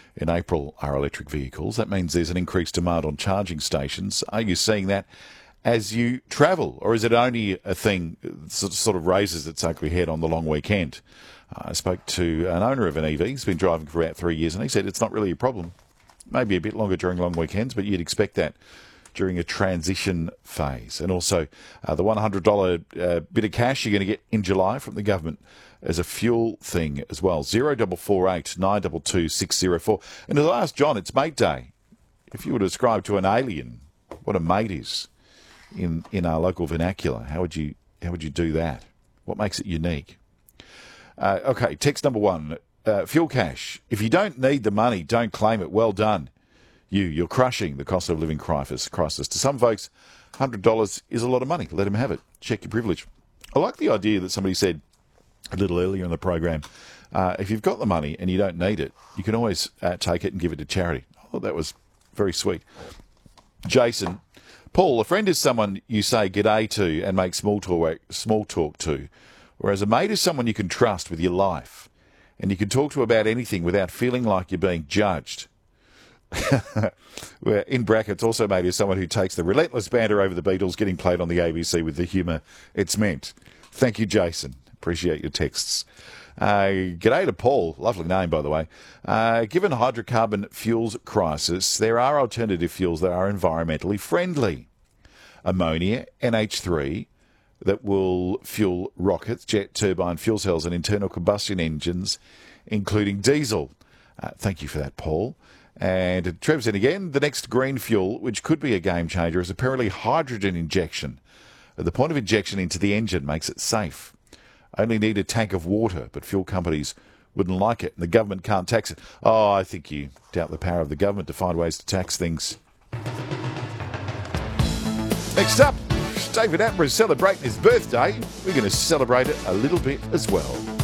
in April are electric vehicles. That means there's an increased demand on charging stations. Are you seeing that as you travel, or is it only a thing that sort of raises its ugly head on the long weekend? I spoke to an owner of an EV. He's been driving for about 3 years, and he said it's not really a problem. Maybe a bit longer during long weekends, but you'd expect that during a transition phase. And also the $100 bit of cash you're going to get in July from the government as a fuel thing as well. 0448 922 604. And as I asked John, it's Mate Day. If you were to describe to an alien what a mate is in our local vernacular, how would you do that? What makes it unique? Okay, text number one, fuel cash. If you don't need the money, don't claim it. Well done. You're crushing the cost of living crisis. To some folks, $100 is a lot of money. Let them have it. Check your privilege. I like the idea that somebody said a little earlier in the program, if you've got the money and you don't need it, you can always take it and give it to charity. I thought that was very sweet. Jason, Paul, a friend is someone you say g'day to and make small talk to, whereas a mate is someone you can trust with your life and you can talk to about anything without feeling like you're being judged. Where in brackets, also mate is someone who takes the relentless banter over the Beatles getting played on the ABC with the humour it's meant. Thank you, Jason. Appreciate your texts. G'day to Paul. Lovely name, by the way. Given hydrocarbon fuels crisis, there are alternative fuels that are environmentally friendly. Ammonia, NH3, that will fuel rockets, jet turbine fuel cells and internal combustion engines, including diesel. Thank you for that, Paul. And Trev said again, the next green fuel, which could be a game changer, is apparently hydrogen injection. The point of injection into the engine makes it safe. Only need a tank of water, but fuel companies wouldn't like it, and the government can't tax it. Oh, I think you doubt the power of the government to find ways to tax things. Next up, David Attenborough celebrating his birthday. We're going to celebrate it a little bit as well.